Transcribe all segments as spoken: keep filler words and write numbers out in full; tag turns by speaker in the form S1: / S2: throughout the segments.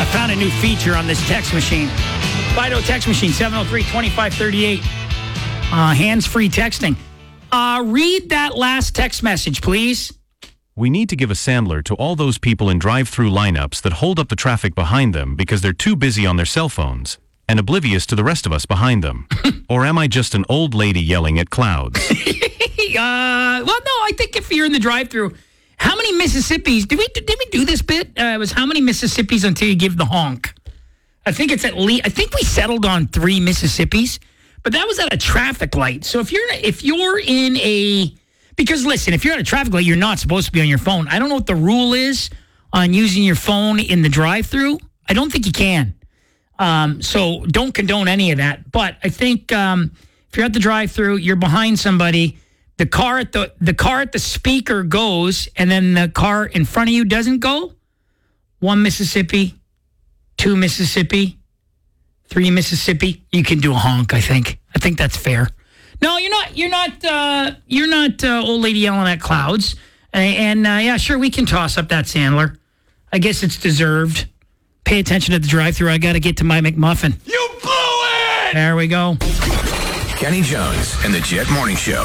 S1: found a new feature on this text machine. Fido text machine, seven oh three, two five three eight. Uh, hands-free texting. Uh, read that last text message, please.
S2: We need to give a sampler to all those people in drive-through lineups that hold up the traffic behind them because they're too busy on their cell phones and oblivious to the rest of us behind them. Or am I just an old lady yelling at clouds?
S1: uh, well, no, I think if you're in the drive-through, how many Mississippis, did we did we do this bit? Uh, it was how many Mississippis until you give the honk? I think it's at least, I think we settled on three Mississippis, but that was at a traffic light. So if you're if you're in a, because listen, if you're at a traffic light, you're not supposed to be on your phone. I don't know what the rule is on using your phone in the drive-through. I don't think you can. Um, so don't condone any of that. But I think um, if you're at the drive-through, you're behind somebody, the car at the the car at the speaker goes, and then the car in front of you doesn't go. One Mississippi, two Mississippi, three Mississippi. You can do a honk. I think. I think that's fair. No, you're not. You're not. Uh, you're not uh, old lady yelling at clouds. And, and uh, yeah, sure, we can toss up that Sandler. I guess it's deserved. Pay attention to the drive-thru. I got to get to my McMuffin.
S3: You blew it!
S1: There we go.
S4: Kenny Jones and the Jet Morning Show.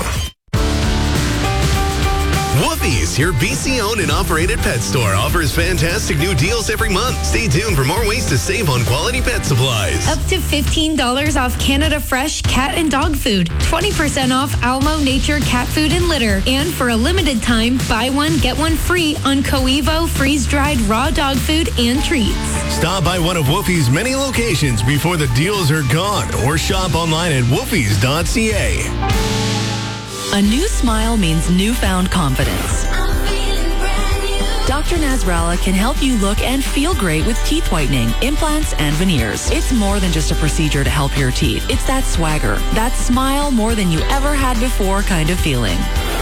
S5: Woofie's, your B C-owned and operated pet store, offers fantastic new deals every month. Stay tuned for more ways to save on quality pet supplies.
S6: Up to fifteen dollars off Canada Fresh cat and dog food. twenty percent off Almo Nature cat food and litter. And for a limited time, buy one, get one free on Coevo freeze-dried raw dog food and treats.
S5: Stop by one of Woofie's many locations before the deals are gone, or shop online at woofies dot c a.
S7: A new smile means newfound confidence. Doctor Nasrallah can help you look and feel great with teeth whitening, implants, and veneers. It's more than just a procedure to help your teeth. It's that swagger, that smile more than you ever had before kind of feeling.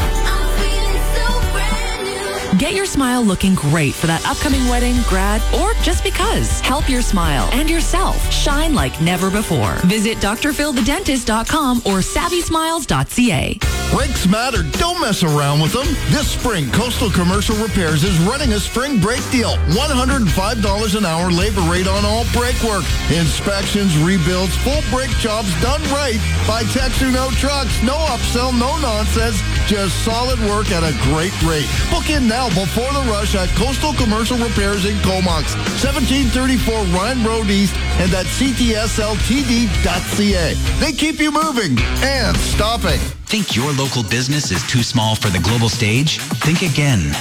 S7: Get your smile looking great for that upcoming wedding, grad, or just because. Help your smile and yourself shine like never before. Visit D R phil the dentist dot com or savvy smiles dot c a.
S8: Brakes matter. Don't mess around with them. This spring, Coastal Commercial Repairs is running a spring brake deal. one hundred five dollars an hour labor rate on all brake work. Inspections, rebuilds, full brake jobs done right by Tex or No Trucks. No upsell, no nonsense. Just solid work at a great rate. Book in now before the rush at Coastal Commercial Repairs in Comox, seventeen thirty-four Ryan Road East, and at c t s l t d dot c a. They keep you moving and stopping.
S9: Think your local business is too small for the global stage? Think again.